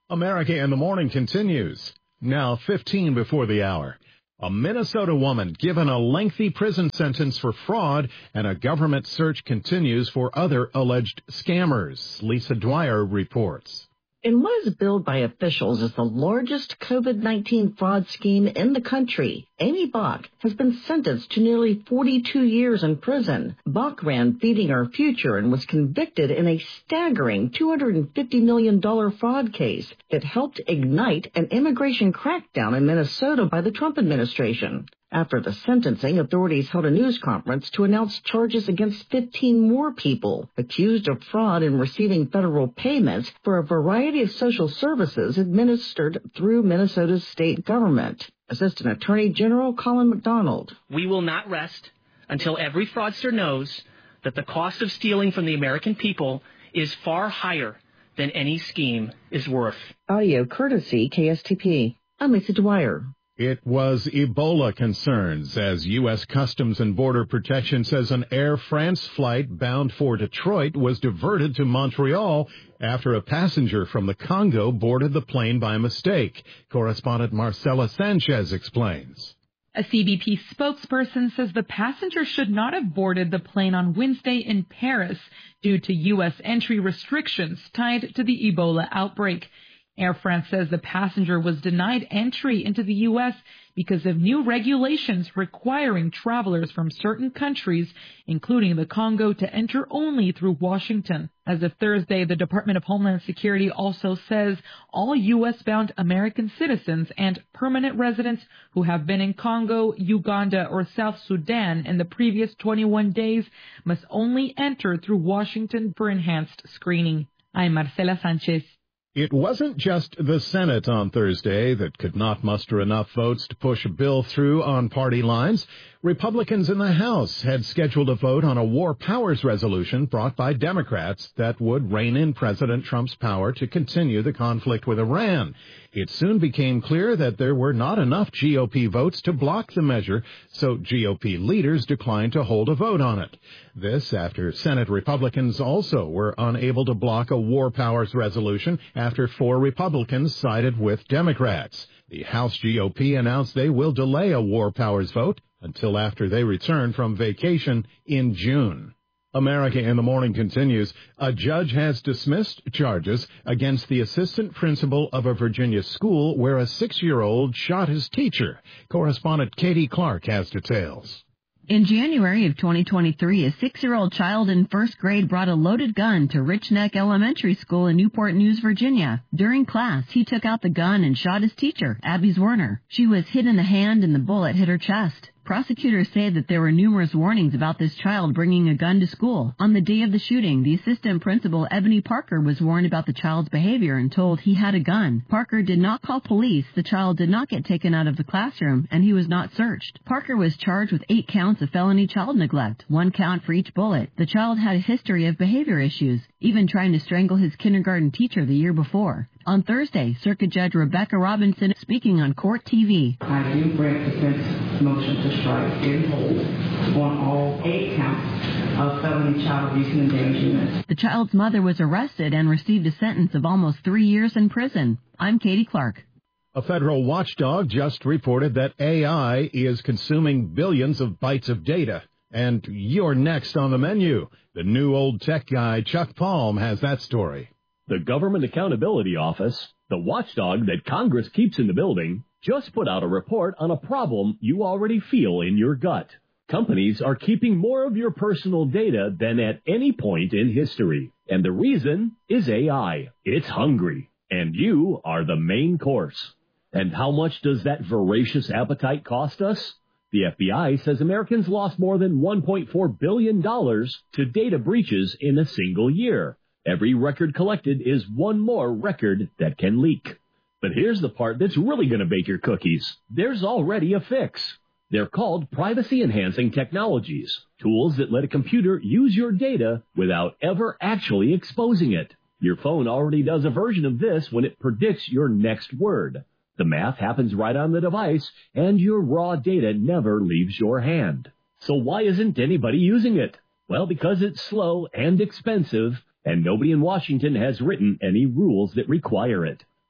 America in the Morning continues. Now 15 before the hour. A Minnesota woman given a lengthy prison sentence for fraud, and a government search continues for other alleged scammers. Lisa Dwyer reports. In what is billed by officials as the largest COVID-19 fraud scheme in the country, Amy Bach has been sentenced to nearly 42 years in prison. Bach ran Feeding Our Future and was convicted in a staggering $250 million fraud case that helped ignite an immigration crackdown in Minnesota by the Trump administration. After the sentencing, authorities held a news conference to announce charges against 15 more people accused of fraud in receiving federal payments for a variety of social services administered through Minnesota's state government. Assistant Attorney General Colin McDonald. We will not rest until every fraudster knows that the cost of stealing from the American people is far higher than any scheme is worth. Audio courtesy KSTP. I'm Lisa Dwyer. It was Ebola concerns as U.S. Customs and Border Protection says an Air France flight bound for Detroit was diverted to Montreal after a passenger from the Congo boarded the plane by mistake. Correspondent Marcela Sanchez explains. A CBP spokesperson says the passenger should not have boarded the plane on Wednesday in Paris due to U.S. entry restrictions tied to the Ebola outbreak. Air France says the passenger was denied entry into the U.S. because of new regulations requiring travelers from certain countries, including the Congo, to enter only through Washington. As of Thursday, the Department of Homeland Security also says all U.S.-bound American citizens and permanent residents who have been in Congo, Uganda, or South Sudan in the previous 21 days must only enter through Washington for enhanced screening. I'm Marcela Sanchez. It wasn't just the Senate on Thursday that could not muster enough votes to push a bill through on party lines. Republicans in the House had scheduled a vote on a war powers resolution brought by Democrats that would rein in President Trump's power to continue the conflict with Iran. It soon became clear that there were not enough GOP votes to block the measure, so GOP leaders declined to hold a vote on it. This after Senate Republicans also were unable to block a war powers resolution after 4 Republicans sided with Democrats. The House GOP announced they will delay a war powers vote until after they return from vacation in June. America in the Morning continues. A judge has dismissed charges against the assistant principal of a Virginia school where a 6-year-old shot his teacher. Correspondent Katie Clark has details. In January of 2023, a 6-year-old child in first grade brought a loaded gun to Rich Neck Elementary School in Newport News, Virginia. During class, he took out the gun and shot his teacher, Abby Zwerner. She was hit in the hand and the bullet hit her chest. Prosecutors say that there were numerous warnings about this child bringing a gun to school. On the day of the shooting, the assistant principal, Ebony Parker, was warned about the child's behavior and told he had a gun. Parker did not call police, the child did not get taken out of the classroom, and he was not searched. Parker was charged with 8 counts of felony child neglect, 1 count for each bullet. The child had a history of behavior issues, even trying to strangle his kindergarten teacher the year before. On Thursday, Circuit Judge Rebecca Robinson speaking on Court TV. I do grant defense motion to strike in whole on all 8 counts of felony child abuse and endangerment. The child's mother was arrested and received a sentence of almost 3 years in prison. I'm Katie Clark. A federal watchdog just reported that AI is consuming billions of bytes of data. And you're next on the menu. The new old tech guy, Chuck Palm, has that story. The Government Accountability Office, the watchdog that Congress keeps in the building, just put out a report on a problem you already feel in your gut. Companies are keeping more of your personal data than at any point in history. And the reason is AI. It's hungry. And you are the main course. And how much does that voracious appetite cost us? The FBI says Americans lost more than $1.4 billion to data breaches in a single year. Every record collected is one more record that can leak. But here's the part that's really going to bake your cookies. There's already a fix. They're called privacy-enhancing technologies, tools that let a computer use your data without ever actually exposing it. Your phone already does a version of this when it predicts your next word. The math happens right on the device, and your raw data never leaves your hand. So why isn't anybody using it? Well, because it's slow and expensive, and nobody in Washington has written any rules that require it.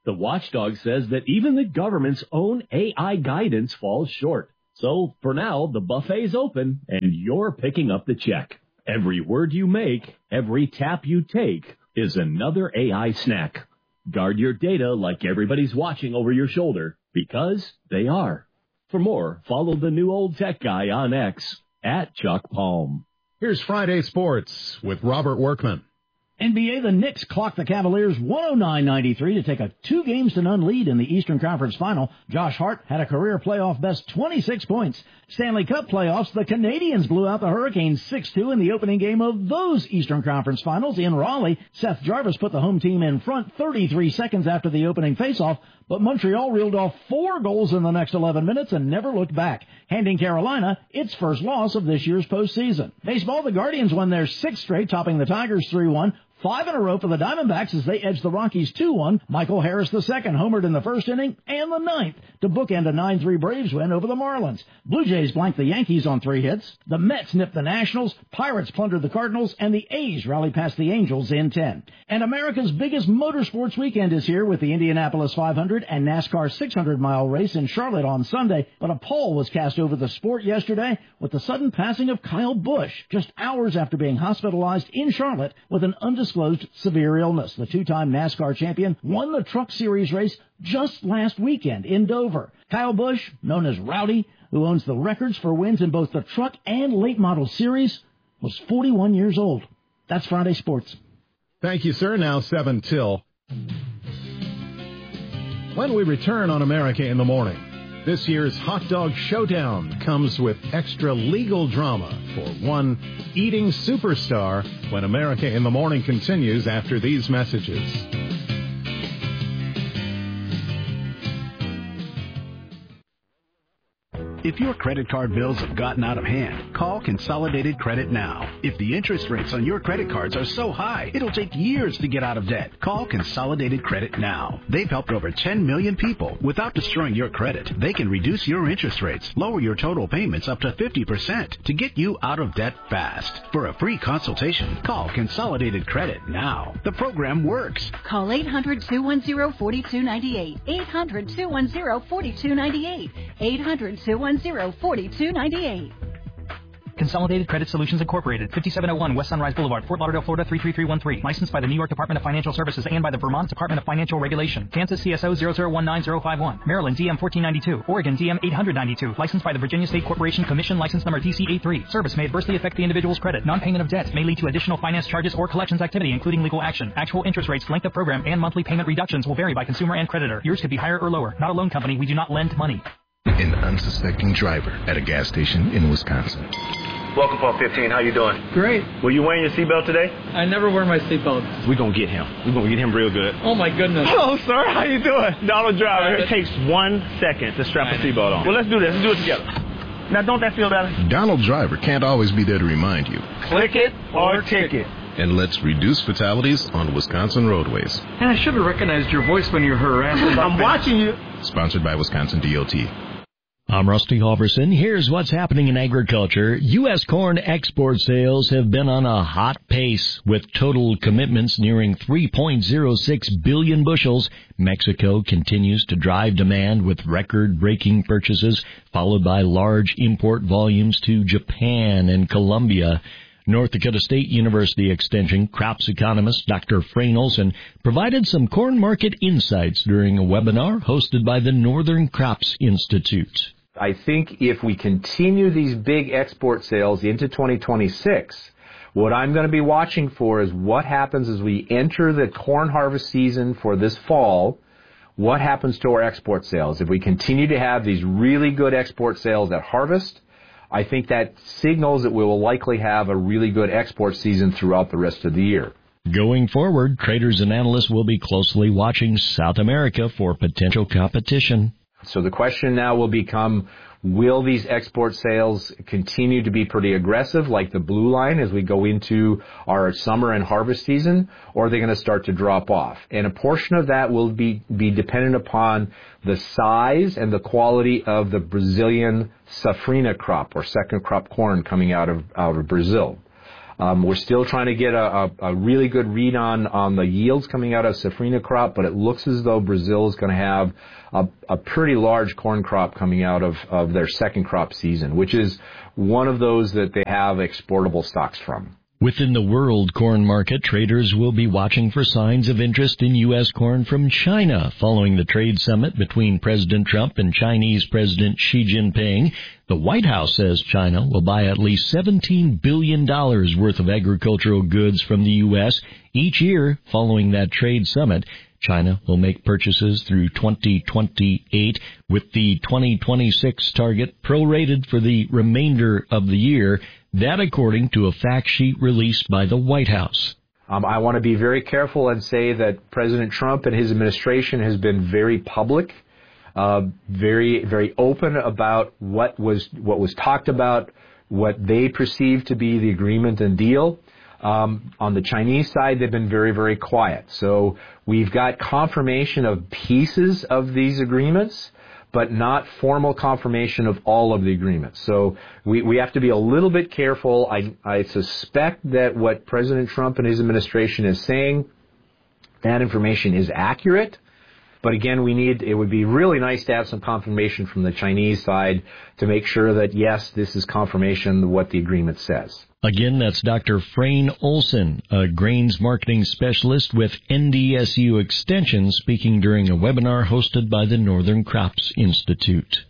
The watchdog says that even the government's own AI guidance falls short. So, for now, the buffet's open, and you're picking up the check. Every word you make, every tap you take, is another AI snack. Guard your data like everybody's watching over your shoulder, because they are. For more, follow the new old tech guy on X, @ChuckPalm. Here's Friday Sports with Robert Workman. NBA, the Knicks clocked the Cavaliers 109-93 to take a 2-0 lead in the Eastern Conference Final. Josh Hart had a career playoff best 26 points. Stanley Cup playoffs, the Canadiens blew out the Hurricanes 6-2 in the opening game of those Eastern Conference Finals in Raleigh. Seth Jarvis put the home team in front 33 seconds after the opening faceoff, but Montreal reeled off 4 goals in the next 11 minutes and never looked back, handing Carolina its first loss of this year's postseason. Baseball, the Guardians won their 6th straight, topping the Tigers 3-1. 5 in a row for the Diamondbacks as they edged the Rockies 2-1. Michael Harris II homered in the first inning and the 9th to bookend a 9-3 Braves win over the Marlins. Blue Jays blanked the Yankees on 3 hits. The Mets nipped the Nationals. Pirates plundered the Cardinals, and the A's rallied past the Angels in 10. And America's biggest motorsports weekend is here with the Indianapolis 500 and NASCAR 600-mile race in Charlotte on Sunday. But a pall was cast over the sport yesterday with the sudden passing of Kyle Busch just hours after being hospitalized in Charlotte with an undisclosed severe illness. The 2-time NASCAR champion won the Truck Series race just last weekend in Dover. Kyle Busch, known as Rowdy, who owns the records for wins in both the Truck and Late Model Series, was 41 years old. That's Friday Sports. Thank you, sir. Now 7 till. When we return on America in the Morning, this year's Hot Dog Showdown comes with extra legal drama for one eating superstar when America in the Morning continues after these messages. If your credit card bills have gotten out of hand, call Consolidated Credit now. If the interest rates on your credit cards are so high, it'll take years to get out of debt. Call Consolidated Credit now. They've helped over 10 million people without destroying your credit. They can reduce your interest rates, lower your total payments up to 50% to get you out of debt fast. For a free consultation, call Consolidated Credit now. The program works. Call 800-210-4298. 800-210-4298. 800-210-4298. Consolidated Credit Solutions Incorporated, 5701 West Sunrise Boulevard, Fort Lauderdale, Florida 33313. Licensed by the New York Department of Financial Services and by the Vermont Department of Financial Regulation. Kansas CSO 0019051. Maryland DM 1492. Oregon DM 892. Licensed by the Virginia State Corporation Commission, license number TC83. Service may adversely affect the individual's credit. Non-payment of debt may lead to additional finance charges or collections activity, including legal action. Actual interest rates, length of program, and monthly payment reductions will vary by consumer and creditor. Yours could be higher or lower. Not a loan company. We do not lend money. An unsuspecting driver at a gas station in Wisconsin. Welcome, Paul 15. How you doing? Great. Were you wearing your seatbelt today? I never wear my seatbelt. We're going to get him. We're going to get him real good. Oh, my goodness. Hello, sir. How you doing? Donald Driver. It takes 1 second to strap a seatbelt on. Well, let's do this. Let's do it together. Now, don't that feel better? Donald Driver can't always be there to remind you. Click it or ticket. And let's reduce fatalities on Wisconsin roadways. And I should have recognized your voice when you were harassing. I'm watching you. Sponsored by Wisconsin DOT. I'm Rusty Halverson. Here's what's happening in agriculture. U.S. corn export sales have been on a hot pace, with total commitments nearing 3.06 billion bushels. Mexico continues to drive demand with record-breaking purchases, followed by large import volumes to Japan and Colombia. North Dakota State University Extension crops economist Dr. Frayne Olson provided some corn market insights during a webinar hosted by the Northern Crops Institute. I think if we continue these big export sales into 2026, what I'm going to be watching for is what happens as we enter the corn harvest season for this fall. What happens to our export sales? If we continue to have these really good export sales at harvest, I think that signals that we will likely have a really good export season throughout the rest of the year. Going forward, traders and analysts will be closely watching South America for potential competition. So the question now will become, will these export sales continue to be pretty aggressive, like the blue line, as we go into our summer and harvest season, or are they going to start to drop off? And a portion of that will be dependent upon the size and the quality of the Brazilian safrinha crop, or second crop corn coming out of Brazil. We're still trying to get a really good read on the yields coming out of safrinha crop, but it looks as though Brazil is going to have a pretty large corn crop coming out of their second crop season, which is one of those that they have exportable stocks from. Within the world corn market, traders will be watching for signs of interest in U.S. corn from China following the trade summit between President Trump and Chinese President Xi Jinping. The White House says China will buy at least $17 billion worth of agricultural goods from the U.S. each year following that trade summit. China will make purchases through 2028, with the 2026 target prorated for the remainder of the year. That according to a fact sheet released by the White House. I want to be very careful and say that President Trump and his administration has been very public, very, very open about what was talked about, what they perceive to be the agreement and deal. On the Chinese side, they've been very, very quiet. So we've got confirmation of pieces of these agreements, but not formal confirmation of all of the agreements. So we have to be a little bit careful. I suspect that what President Trump and his administration is saying, that information is accurate. But again, it would be really nice to have some confirmation from the Chinese side to make sure that, yes, this is confirmation of what the agreement says. Again, that's Dr. Frayne Olson, a grains marketing specialist with NDSU Extension, speaking during a webinar hosted by the Northern Crops Institute.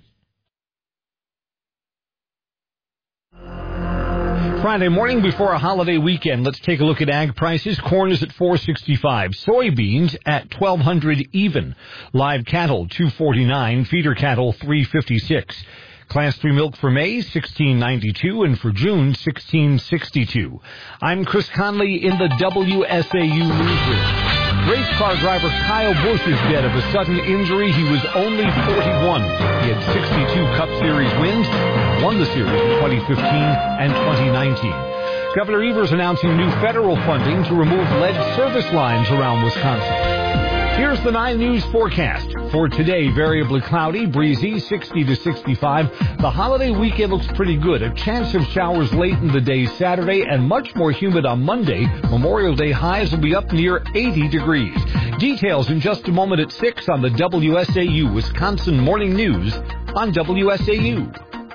Friday morning before a holiday weekend, let's take a look at ag prices. Corn is at $4.65, soybeans at $1,200 even, live cattle $2.49, feeder cattle $3.56. Class 3 milk for May, $16.92, and for June, $16.62. I'm Chris Conley in the WSAU newsroom. Race car driver Kyle Busch is dead of a sudden injury. He was only 41. He had 62 Cup Series wins, won the series in 2015 and 2019. Governor Evers announcing new federal funding to remove lead service lines around Wisconsin. Here's the 9 News forecast. For today, variably cloudy, breezy, 60 to 65. The holiday weekend looks pretty good. A chance of showers late in the day Saturday and much more humid on Monday. Memorial Day highs will be up near 80 degrees. Details in just a moment at 6 on the WSAU Wisconsin Morning News on WSAU.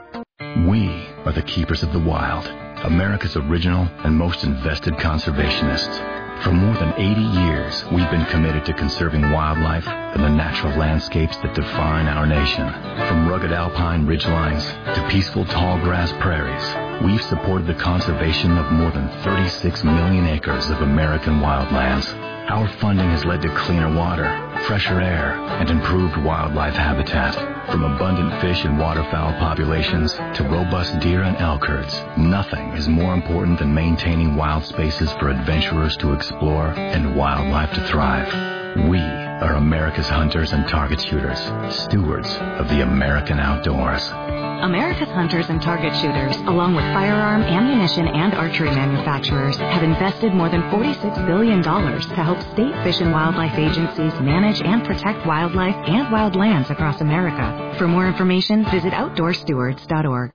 We are the keepers of the wild, America's original and most invested conservationists. For more than 80 years, we've been committed to conserving wildlife and the natural landscapes that define our nation. From rugged alpine ridgelines to peaceful tall grass prairies, we've supported the conservation of more than 36 million acres of American wildlands. Our funding has led to cleaner water, fresher air, and improved wildlife habitat. From abundant fish and waterfowl populations to robust deer and elk herds, nothing is more important than maintaining wild spaces for adventurers to explore and wildlife to thrive. We are America's hunters and target shooters, stewards of the American outdoors. America's hunters and target shooters, along with firearm, ammunition, and archery manufacturers, have invested more than $46 billion to help state fish and wildlife agencies manage and protect wildlife and wildlands across America. For more information, visit OutdoorStewards.org.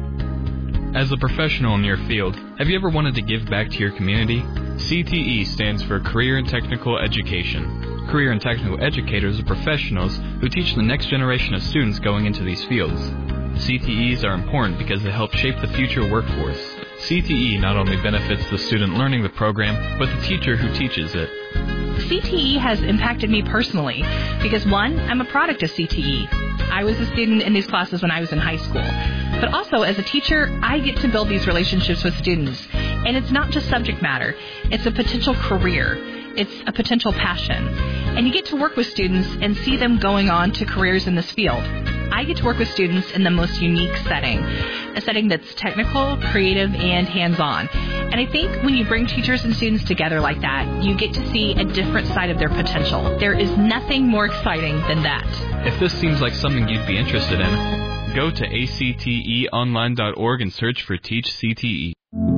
As a professional in your field, have you ever wanted to give back to your community? CTE stands for Career and Technical Education. Career and Technical Educators are professionals who teach the next generation of students going into these fields. CTEs are important because they help shape the future workforce. CTE not only benefits the student learning the program, but the teacher who teaches it. CTE has impacted me personally because, one, I'm a product of CTE. I was a student in these classes when I was in high school. But also, as a teacher, I get to build these relationships with students. And it's not just subject matter. It's a potential career. It's a potential passion. And you get to work with students and see them going on to careers in this field. I get to work with students in the most unique setting, a setting that's technical, creative, and hands-on. And I think when you bring teachers and students together like that, you get to see a different side of their potential. There is nothing more exciting than that. If this seems like something you'd be interested in, go to acteonline.org and search for Teach CTE.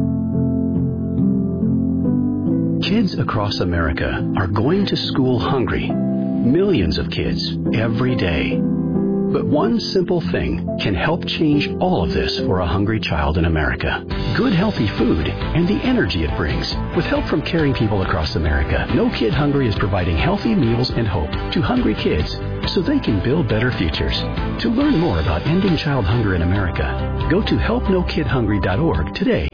Kids across America are going to school hungry. Millions of kids every day. But one simple thing can help change all of this for a hungry child in America. Good, healthy food and the energy it brings. With help from caring people across America, No Kid Hungry is providing healthy meals and hope to hungry kids so they can build better futures. To learn more about ending child hunger in America, go to helpnokidhungry.org today.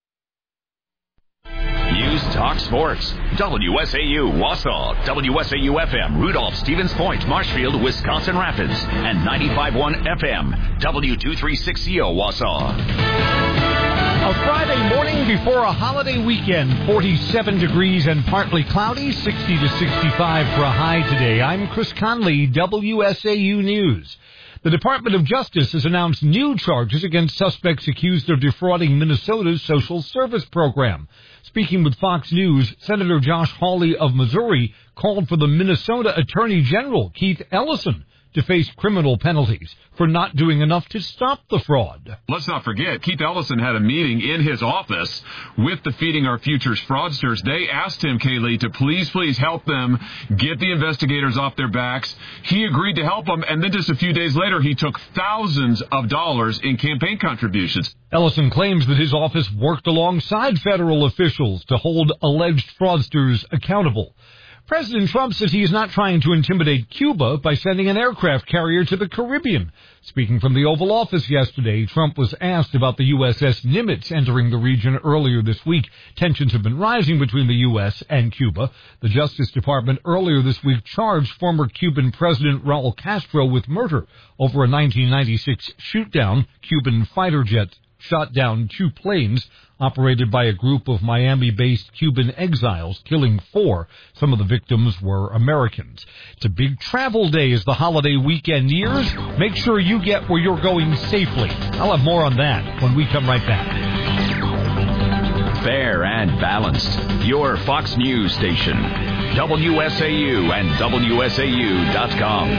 News Talk Sports. WSAU Wausau, WSAU-FM Rudolph, Stevens Point, Marshfield, Wisconsin Rapids, and 95.1 FM, W236CO Wausau. A Friday morning before a holiday weekend, 47 degrees and partly cloudy, 60 to 65 for a high today. I'm Chris Conley, WSAU News. The Department of Justice has announced new charges against suspects accused of defrauding Minnesota's social service program. Speaking with Fox News, Senator Josh Hawley of Missouri called for the Minnesota Attorney General, Keith Ellison, to face criminal penalties for not doing enough to stop the fraud. Let's not forget, Keith Ellison had a meeting in his office with the Feeding Our Futures fraudsters. They asked him, Kaylee, to please help them get the investigators off their backs. He agreed to help them, and then just a few days later, he took thousands of dollars in campaign contributions. Ellison claims that his office worked alongside federal officials to hold alleged fraudsters accountable. President Trump says he is not trying to intimidate Cuba by sending an aircraft carrier to the Caribbean. Speaking from the Oval Office yesterday, Trump was asked about the USS Nimitz entering the region earlier this week. Tensions have been rising between the U.S. and Cuba. The Justice Department earlier this week charged former Cuban President Raul Castro with murder over a 1996 shoot-down. Cuban fighter jets shot down 2 planes operated by a group of Miami-based Cuban exiles, killing 4. Some of the victims were Americans. It's a big travel day as the holiday weekend nears. Make sure you get where you're going safely. I'll have more on that when we come right back. Fair and balanced. Your Fox News station. WSAU and WSAU.com.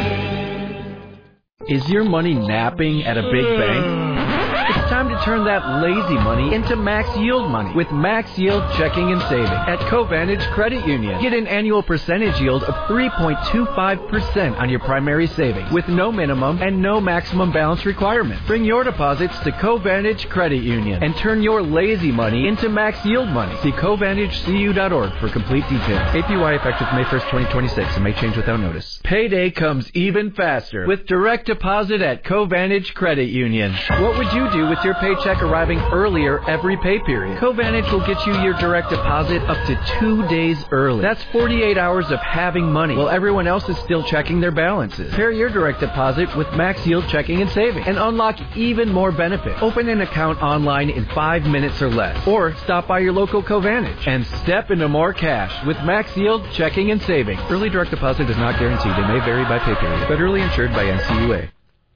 Is your money napping at a big bank? It's time to turn that lazy money into max yield money with Max Yield Checking and Saving at Covantage Credit Union. Get an annual percentage yield of 3.25% on your primary savings with no minimum and no maximum balance requirement. Bring your deposits to Covantage Credit Union and turn your lazy money into max yield money. See CovantageCU.org for complete details. APY effective May 1st, 2026 and may change without notice. Payday comes even faster with direct deposit at Covantage Credit Union. What would you do with your paycheck arriving earlier every pay period? Covantage will get you your direct deposit up to 2 days early. That's 48 hours of having money while everyone else is still checking their balances. Pair your direct deposit with Max Yield Checking and Saving and unlock even more benefit. Open an account online in 5 minutes or less, or stop by your local Covantage and step into more cash with Max Yield Checking and Saving. Early direct deposit is not guaranteed and may vary by pay period. Federally insured by NCUA.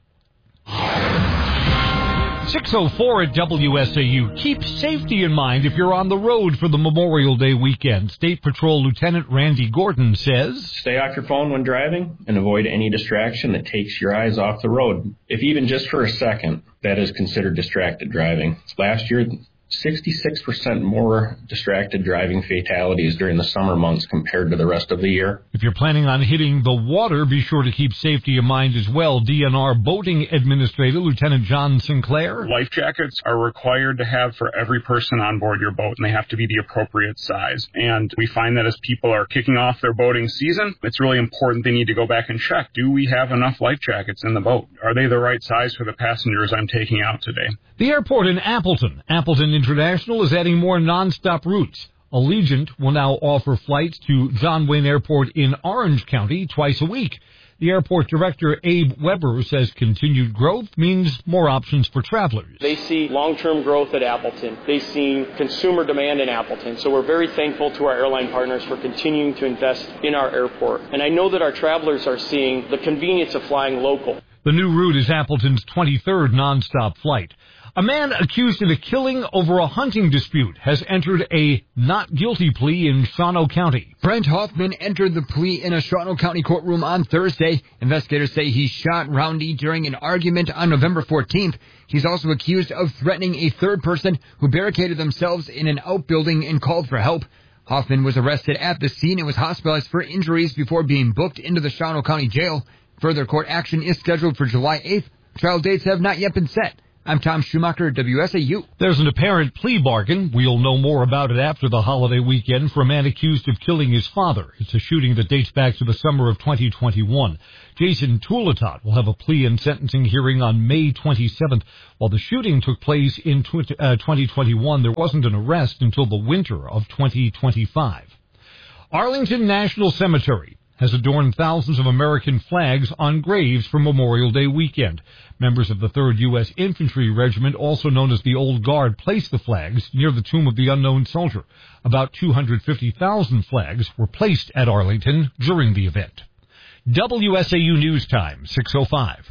6:04 at WSAU. Keep safety in mind if you're on the road for the Memorial Day weekend. State Patrol Lieutenant Randy Gordon says, stay off your phone when driving and avoid any distraction that takes your eyes off the road. If even just for a second, that is considered distracted driving. Last year, 66% more distracted driving fatalities during the summer months compared to the rest of the year. If you're planning on hitting the water, be sure to keep safety in mind as well. DNR Boating Administrator Lieutenant John Sinclair. Life jackets are required to have for every person on board your boat, and they have to be the appropriate size. And we find that as people are kicking off their boating season, it's really important they need to go back and check. Do we have enough life jackets in the boat? Are they the right size for the passengers I'm taking out today? The airport in Appleton International is adding more nonstop routes. Allegiant will now offer flights to John Wayne Airport in Orange County twice a week. The airport director, Abe Weber, says continued growth means more options for travelers. They see long-term growth at Appleton. They've seen consumer demand in Appleton. So we're very thankful to our airline partners for continuing to invest in our airport. And I know that our travelers are seeing the convenience of flying local. The new route is Appleton's 23rd nonstop flight. A man accused of a killing over a hunting dispute has entered a not guilty plea in Shawano County. Brent Hoffman entered the plea in a Shawano County courtroom on Thursday. Investigators say he shot Roundy during an argument on November 14th. He's also accused of threatening a third person who barricaded themselves in an outbuilding and called for help. Hoffman was arrested at the scene and was hospitalized for injuries before being booked into the Shawano County Jail. Further court action is scheduled for July 8th. Trial dates have not yet been set. I'm Tom Schumacher, WSAU. There's an apparent plea bargain. We'll know more about it after the holiday weekend for a man accused of killing his father. It's a shooting that dates back to the summer of 2021. Jason Tulitot will have a plea and sentencing hearing on May 27th. While the shooting took place in 2021, there wasn't an arrest until the winter of 2025. Arlington National Cemetery has adorned thousands of American flags on graves for Memorial Day weekend. Members of the 3rd U.S. Infantry Regiment, also known as the Old Guard, placed the flags near the tomb of the unknown soldier. About 250,000 flags were placed at Arlington during the event. WSAU News Time, 6:05.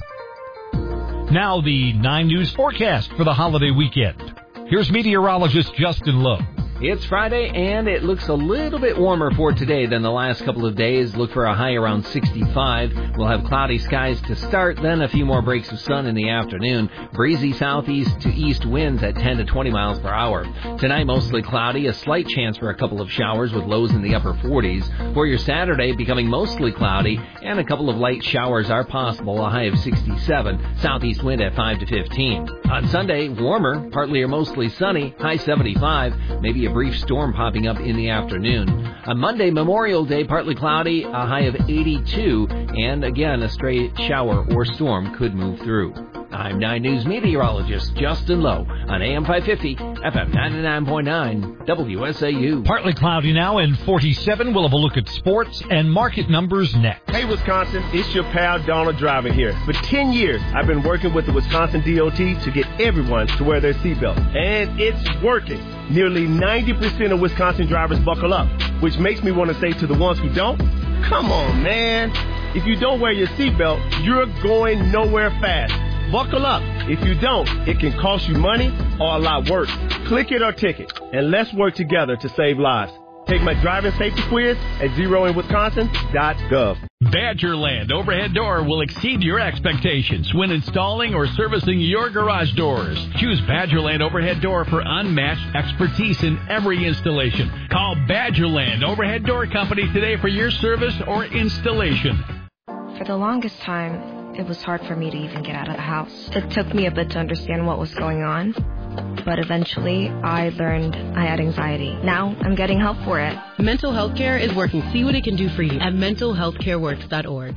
Now the 9 News forecast for the holiday weekend. Here's meteorologist Justin Lowe. It's Friday, and it looks a little bit warmer for today than the last couple of days. Look for a high around 65. We'll have cloudy skies to start, then a few more breaks of sun in the afternoon. Breezy southeast to east winds at 10 to 20 miles per hour. Tonight, mostly cloudy, a slight chance for a couple of showers with lows in the upper 40s. For your Saturday, becoming mostly cloudy, and a couple of light showers are possible, a high of 67. Southeast wind at 5 to 15. On Sunday, warmer, partly or mostly sunny, high 75. Maybe a brief storm popping up in the afternoon. On Monday, Memorial Day, partly cloudy, a high of 82, and again, a stray shower or storm could move through. I'm 9 News meteorologist Justin Lowe on AM 550, FM 99.9, WSAU. Partly cloudy now and 47. We'll have a look at sports and market numbers next. Hey, Wisconsin, it's your pal Donald Driver here. For 10 years, I've been working with the Wisconsin DOT to get everyone to wear their seatbelt, and it's working. Nearly 90% of Wisconsin drivers buckle up, which makes me want to say to the ones who don't, come on, man. If you don't wear your seatbelt, you're going nowhere fast. Buckle up. If you don't, it can cost you money or a lot worse. Click it or ticket, and let's work together to save lives. Take my driving safety quiz at zeroinwisconsin.gov. Badgerland Overhead Door will exceed your expectations when installing or servicing your garage doors. Choose Badgerland Overhead Door for unmatched expertise in every installation. Call Badgerland Overhead Door Company today for your service or installation. For the longest time, it was hard for me to even get out of the house. It took me a bit to understand what was going on, but eventually I learned I had anxiety. Now I'm getting help for it. Mental Health Care is working. See what it can do for you at mentalhealthcareworks.org.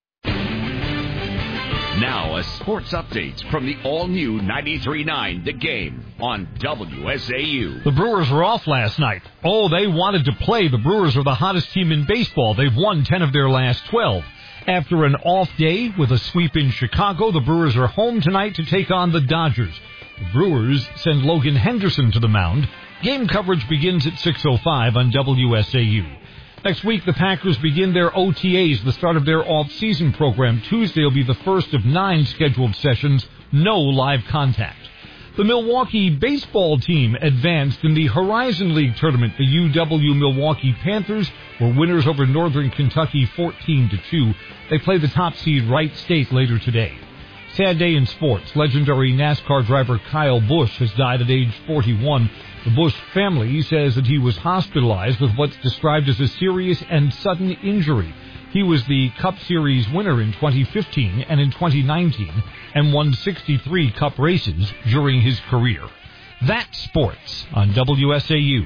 Now a sports update from the all-new 93.9 The Game on WSAU. The Brewers were off last night. Oh, they wanted to play. The Brewers are the hottest team in baseball. They've won 10 of their last 12. After an off day with a sweep in Chicago, the Brewers are home tonight to take on the Dodgers. The Brewers send Logan Henderson to the mound. Game coverage begins at 6:05 on WSAU. Next week, the Packers begin their OTAs, the start of their off-season program. Tuesday will be the first of 9 scheduled sessions, no live contact. The Milwaukee baseball team advanced in the Horizon League tournament. The UW Milwaukee Panthers were winners over Northern Kentucky 14-2. They play the top seed Wright State later today. Sad day in sports. Legendary NASCAR driver Kyle Busch has died at age 41. The Busch family says that he was hospitalized with what's described as a serious and sudden injury. He was the Cup Series winner in 2015 and in 2019 and won 63 Cup races during his career. That's sports on WSAU.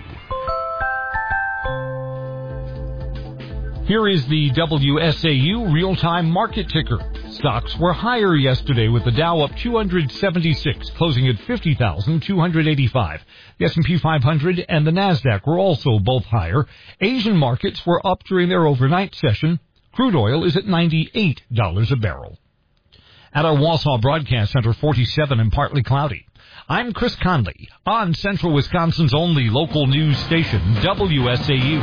Here is the WSAU real-time market ticker. Stocks were higher yesterday with the Dow up 276, closing at 50,285. The S&P 500 and the NASDAQ were also both higher. Asian markets were up during their overnight session. Crude oil is at $98 a barrel. At our Wausau Broadcast Center, 47 and partly cloudy. I'm Chris Conley on Central Wisconsin's only local news station, WSAU.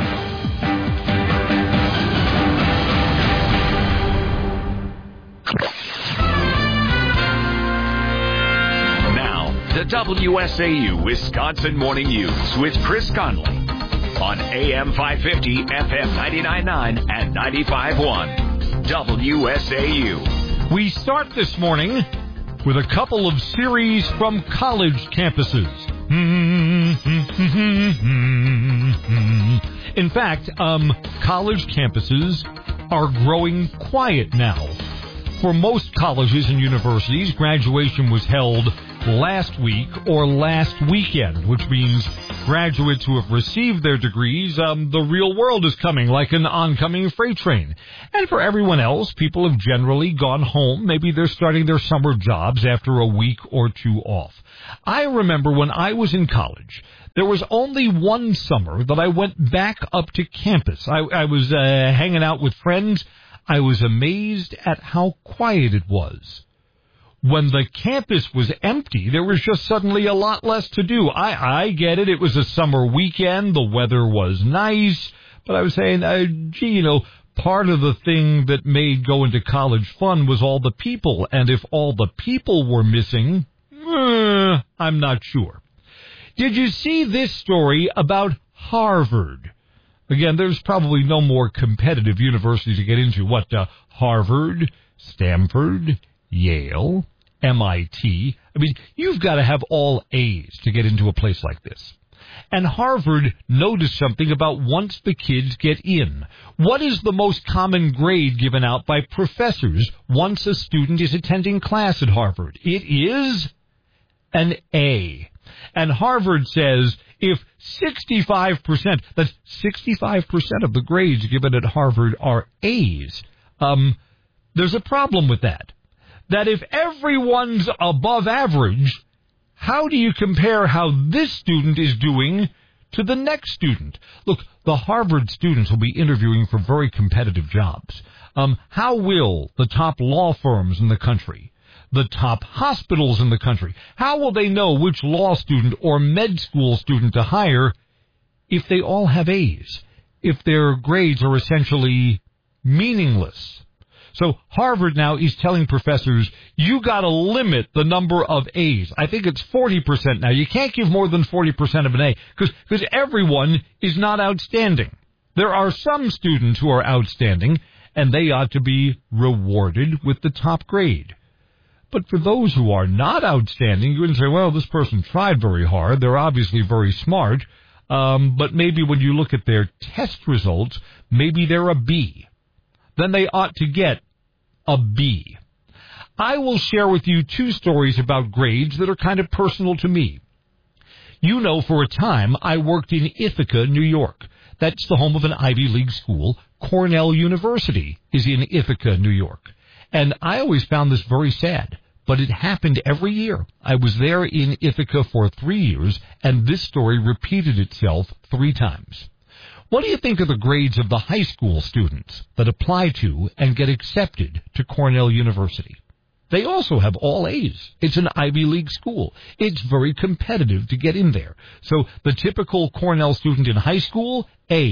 Now, the WSAU Wisconsin Morning News with Chris Conley on AM 550, FM 99.9, and 95.1. WSAU. We start this morning with a couple of series from college campuses. In fact, college campuses are growing quiet now. For most colleges and universities, graduation was held last week or last weekend, which means graduates who have received their degrees, the real world is coming like an oncoming freight train. And for everyone else, people have generally gone home. Maybe they're starting their summer jobs after a week or two off. I remember when I was in college, there was only one summer that I went back up to campus. I was hanging out with friends. I was amazed at how quiet it was. When the campus was empty, there was just suddenly a lot less to do. I get it. It was a summer weekend. The weather was nice. But I was saying, part of the thing that made going to college fun was all the people. And if all the people were missing, I'm not sure. Did you see this story about Harvard? Again, there's probably no more competitive university to get into. Harvard, Stanford, Yale, MIT. I mean, you've got to have all A's to get into a place like this. And Harvard noticed something about once the kids get in. What is the most common grade given out by professors once a student is attending class at Harvard? It is an A. And Harvard says if 65%, that's 65% of the grades given at Harvard are A's, there's a problem with that. That if everyone's above average, how do you compare how this student is doing to the next student? Look, the Harvard students will be interviewing for very competitive jobs. How will the top law firms in the country, the top hospitals in the country, how will they know which law student or med school student to hire if they all have A's, if their grades are essentially meaningless? So Harvard now is telling professors, you got to limit the number of A's. I think it's 40% now. You can't give more than 40% of an A because everyone is not outstanding. There are some students who are outstanding, and they ought to be rewarded with the top grade. But for those who are not outstanding, you can say, well, this person tried very hard. They're obviously very smart. But maybe when you look at their test results, maybe they're a B. Then they ought to get a B. I will share with you two stories about grades that are kind of personal to me. You know, for a time, I worked in Ithaca, New York. That's the home of an Ivy League school. Cornell University is in Ithaca, New York. And I always found this very sad, but it happened every year. I was there in Ithaca for 3 years, and this story repeated itself 3 times. What do you think of the grades of the high school students that apply to and get accepted to Cornell University? They also have all A's. It's an Ivy League school. It's very competitive to get in there. So the typical Cornell student in high school,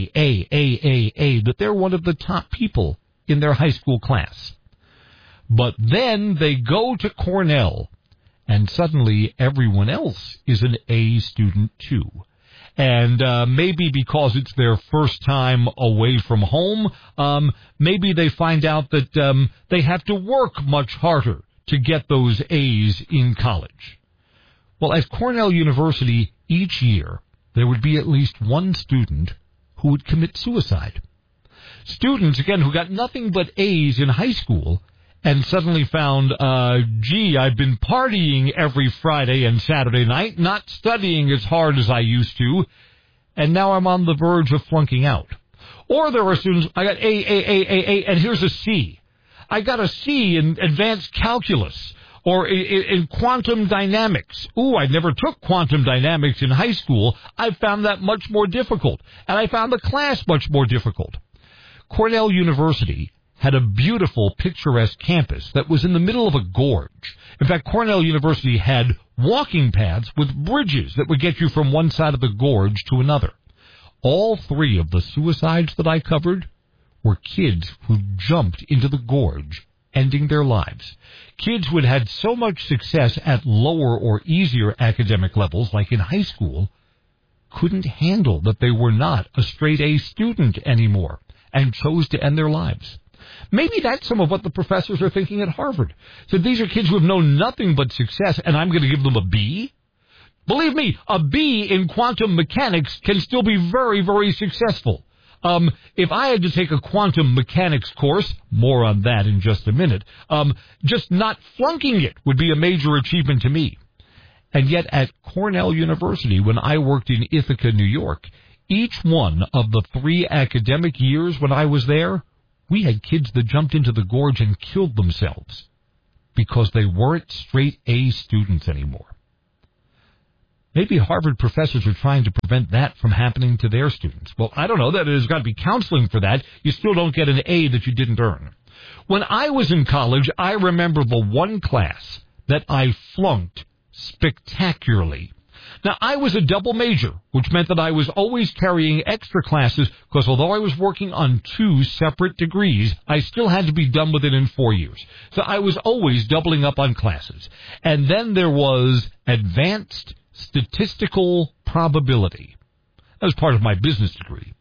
A, that they're one of the top people in their high school class. But then they go to Cornell, and suddenly everyone else is an A student too. And maybe because it's their first time away from home, maybe they find out that they have to work much harder to get those A's in college. Well, at Cornell University, each year, there would be at least one student who would commit suicide. Students, again, who got nothing but A's in high school and suddenly found, I've been partying every Friday and Saturday night, not studying as hard as I used to, and now I'm on the verge of flunking out. Or there are students, I got A, and here's a C. I got a C in advanced calculus or in quantum dynamics. Ooh, I never took quantum dynamics in high school. I found that much more difficult, and I found the class much more difficult. Cornell University had a beautiful, picturesque campus that was in the middle of a gorge. In fact, Cornell University had walking paths with bridges that would get you from one side of the gorge to another. All 3 of the suicides that I covered were kids who jumped into the gorge, ending their lives. Kids who had had so much success at lower or easier academic levels, like in high school, couldn't handle that they were not a straight A student anymore and chose to end their lives. Maybe that's some of what the professors are thinking at Harvard. So these are kids who have known nothing but success, and I'm going to give them a B? Believe me, a B in quantum mechanics can still be very, very successful. If I had to take a quantum mechanics course, more on that in just a minute, just not flunking it would be a major achievement to me. And yet at Cornell University, when I worked in Ithaca, New York, each one of the 3 academic years when I was there, we had kids that jumped into the gorge and killed themselves because they weren't straight A students anymore. Maybe Harvard professors are trying to prevent that from happening to their students. Well, I don't know. There's got to be counseling for that. You still don't get an A that you didn't earn. When I was in college, I remember the one class that I flunked spectacularly. Now, I was a double major, which meant that I was always carrying extra classes because although I was working on 2 separate degrees, I still had to be done with it in 4 years. So I was always doubling up on classes. And then there was advanced statistical probability. That was part of my business degree.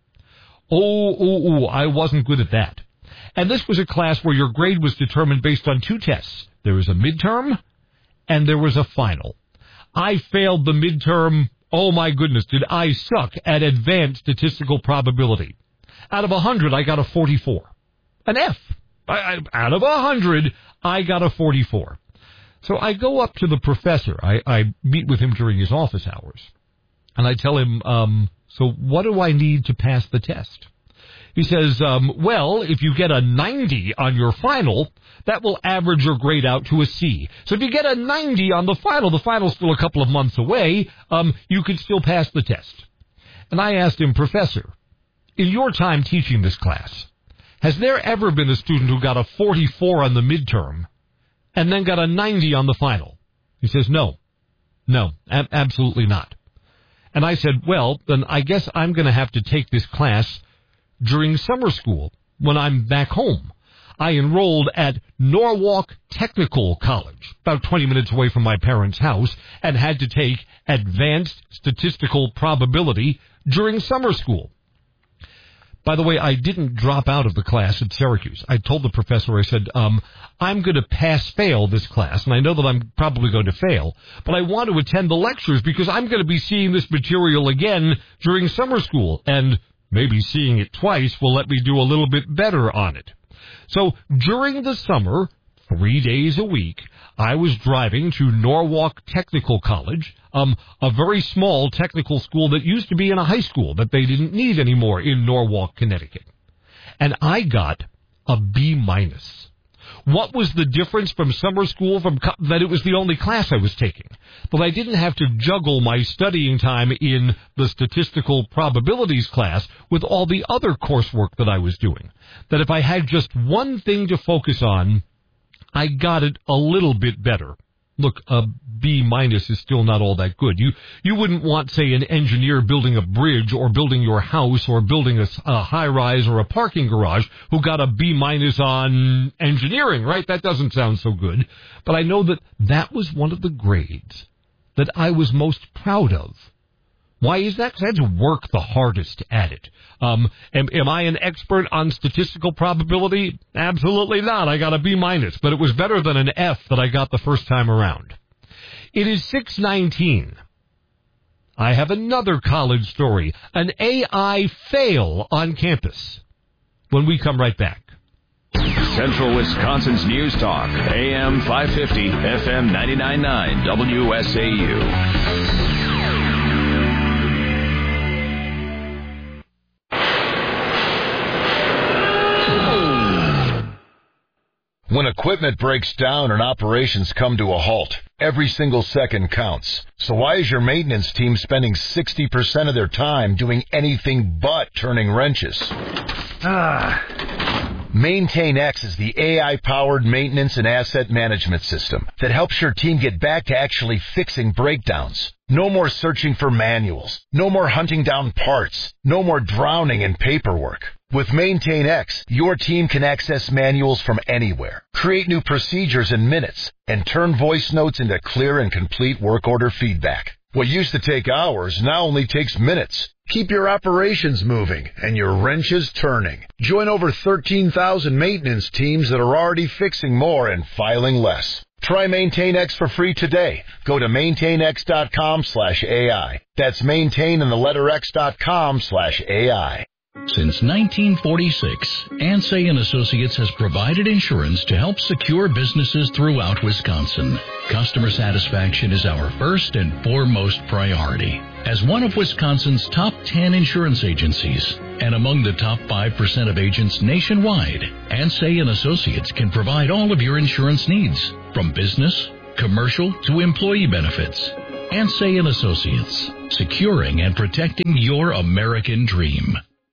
I wasn't good at that. And this was a class where your grade was determined based on 2 tests. There was a midterm and there was a final. I failed the midterm. Oh my goodness, did I suck at advanced statistical probability. Out of 100, I got a 44. An F. Out of 100, I got a 44. So I go up to the professor. I meet with him during his office hours. And I tell him, so what do I need to pass the test? He says, well, if you get a 90 on your final, that will average your grade out to a C. So if you get a 90 on the final's still a couple of months away, you could still pass the test. And I asked him, Professor, in your time teaching this class, has there ever been a student who got a 44 on the midterm and then got a 90 on the final? He says, no, absolutely not. And I said, well, then I guess I'm going to have to take this class during summer school when I'm back home. I enrolled at Norwalk Technical College, about 20 minutes away from my parents' house, and had to take advanced statistical probability during summer school. By the way, I didn't drop out of the class at Syracuse. I told the professor, I said, I'm going to pass-fail this class, and I know that I'm probably going to fail, but I want to attend the lectures because I'm going to be seeing this material again during summer school, and maybe seeing it twice will let me do a little bit better on it. So during the summer, 3 days a week, I was driving to Norwalk Technical College, a very small technical school that used to be in a high school that they didn't need anymore in Norwalk, Connecticut. And I got a B-. What was the difference from summer school that it was the only class I was taking? But I didn't have to juggle my studying time in the statistical probabilities class with all the other coursework that I was doing. That if I had just one thing to focus on, I got it a little bit better. Look, a B- is still not all that good. You wouldn't want, say, an engineer building a bridge or building your house or building a high-rise or a parking garage who got a B- on engineering, right? That doesn't sound so good. But I know that was one of the grades that I was most proud of. Why is that? Because I had to work the hardest at it. Am I an expert on statistical probability? Absolutely not. I got a B-, but it was better than an F that I got the first time around. It is 6:19. I have another college story, an AI fail on campus, when we come right back. Central Wisconsin's News Talk, AM 550, FM 99.9, WSAU. When equipment breaks down and operations come to a halt, every single second counts. So why is your maintenance team spending 60% of their time doing anything but turning wrenches? MaintainX is the AI-powered maintenance and asset management system that helps your team get back to actually fixing breakdowns. No more searching for manuals. No more hunting down parts. No more drowning in paperwork. With MaintainX, your team can access manuals from anywhere, create new procedures in minutes, and turn voice notes into clear and complete work order feedback. What used to take hours now only takes minutes. Keep your operations moving and your wrenches turning. Join over 13,000 maintenance teams that are already fixing more and filing less. Try MaintainX for free today. Go to maintainx.com/AI. That's maintain and the letter X.com/AI. Since 1946, Ansay & Associates has provided insurance to help secure businesses throughout Wisconsin. Customer satisfaction is our first and foremost priority. As one of Wisconsin's top 10 insurance agencies and among the top 5% of agents nationwide, Ansay & Associates can provide all of your insurance needs, from business, commercial to employee benefits. Ansay & Associates, securing and protecting your American dream.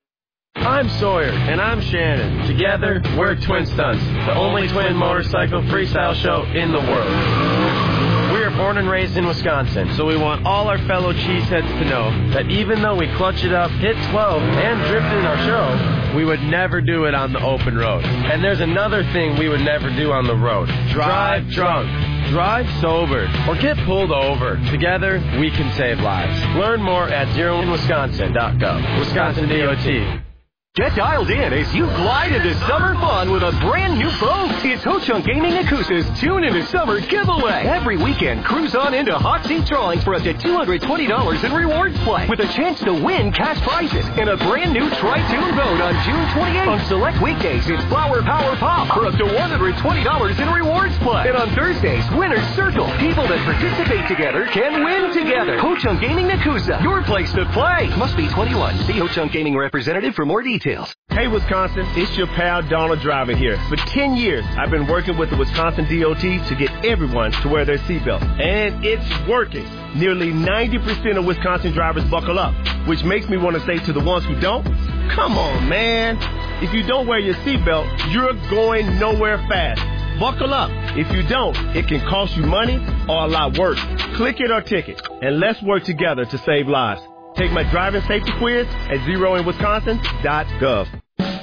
I'm Sawyer, and I'm Shannon. Together, we're Twin Stunts, the only twin motorcycle freestyle show in the world. We are born and raised in Wisconsin, so we want all our fellow cheeseheads to know that even though we clutch it up, hit 12, and drift in our show, we would never do it on the open road. And there's another thing we would never do on the road. Drive drunk. Drive sober or get pulled over. Together, we can save lives. Learn more at zeroinwisconsin.gov. Wisconsin DOT. Get dialed in as you glide into summer fun with a brand new boat. It's Ho-Chunk Gaming Nakusa's Tune into Summer giveaway. Every weekend, cruise on into hot seat drawings for up to $220 in rewards play with a chance to win cash prizes and a brand new Tri-Tune boat on June 28th. On select weekdays, it's Flower Power Pop for up to $120 in rewards play. And on Thursdays, Winner's Circle. People that participate together can win together. Ho-Chunk Gaming Nakusa, your place to play. Must be 21. See Ho-Chunk Gaming representative for more details. Hey, Wisconsin, it's your pal Donald Driver here. For 10 years, I've been working with the Wisconsin DOT to get everyone to wear their seatbelt. And it's working. Nearly 90% of Wisconsin drivers buckle up, which makes me want to say to the ones who don't, come on, man. If you don't wear your seatbelt, you're going nowhere fast. Buckle up. If you don't, it can cost you money or a lot worse. Click it or ticket, and let's work together to save lives. Take my driving safety quiz at zeroinwisconsin.gov.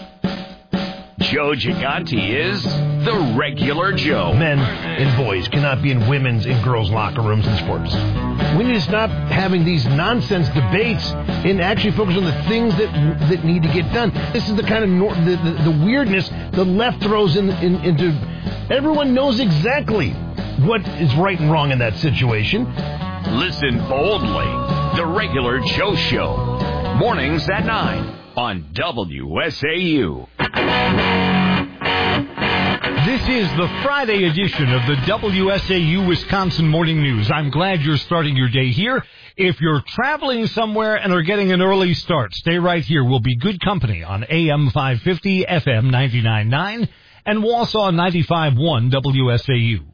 Joe Gigante is the regular Joe. Men and boys cannot be in women's and girls' locker rooms in sports. We need to stop having these nonsense debates and actually focus on the things that need to get done. This is the kind of the weirdness the left throws into. Everyone knows exactly what is right and wrong in that situation. Listen boldly. The Regular Joe Show. Mornings at 9 on WSAU. This is the Friday edition of the WSAU Wisconsin Morning News. I'm glad you're starting your day here. If you're traveling somewhere and are getting an early start, stay right here. We'll be good company on AM 550, FM 99.9, and Wausau 95.1 WSAU.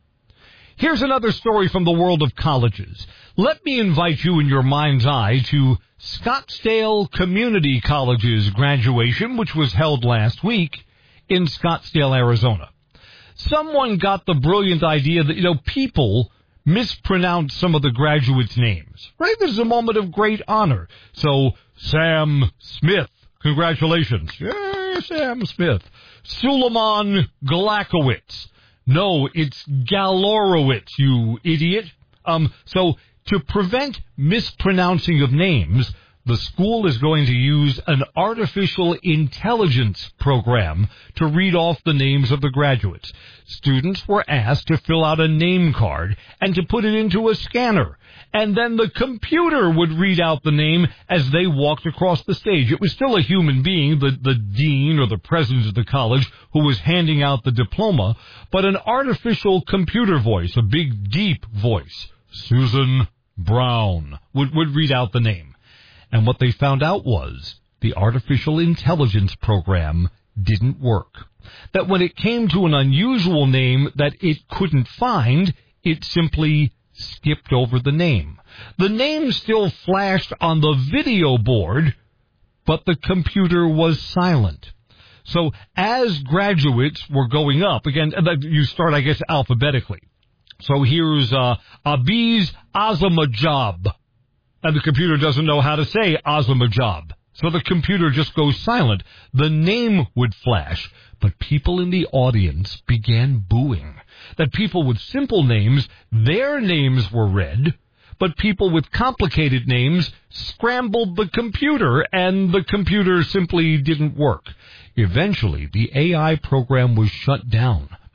Here's another story from the world of colleges. Let me invite you in your mind's eye to Scottsdale Community College's graduation, which was held last week in Scottsdale, Arizona. Someone got the brilliant idea that, people mispronounce some of the graduates' names, right? This is a moment of great honor. So, Sam Smith, congratulations. Yay, Sam Smith. Suleiman Galakowicz. No, it's Galorowitz, you idiot. So to prevent mispronouncing of names, the school is going to use an artificial intelligence program to read off the names of the graduates. Students were asked to fill out a name card and to put it into a scanner. And then the computer would read out the name as they walked across the stage. It was still a human being, the dean or the president of the college, who was handing out the diploma, but an artificial computer voice, a big, deep voice, Susan Brown, would read out the name. And what they found out was the artificial intelligence program didn't work. That when it came to an unusual name that it couldn't find, it simply skipped over the name. The name still flashed on the video board, but the computer was silent. So as graduates were going up, again, you start, I guess, alphabetically. So here's Abiz Azamajab. And the computer doesn't know how to say Azamajab. So the computer just goes silent. The name would flash, but people in the audience began booing. That people with simple names, their names were read, but people with complicated names scrambled the computer, and the computer simply didn't work. Eventually, the AI program was shut down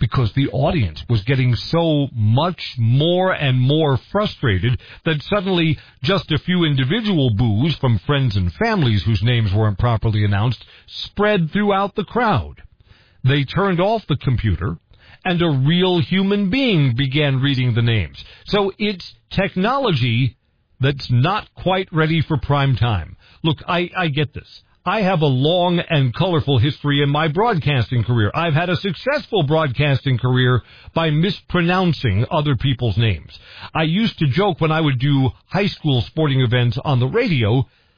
because the audience was getting so much more and more frustrated that suddenly just a few individual boos from friends and families whose names weren't properly announced spread throughout the crowd. They turned off the computer, and a real human being began reading the names. So it's technology that's not quite ready for prime time. Look, I get this. I have a long and colorful history in my broadcasting career. I've had a successful broadcasting career by mispronouncing other people's names. I used to joke when I would do high school sporting events on the radio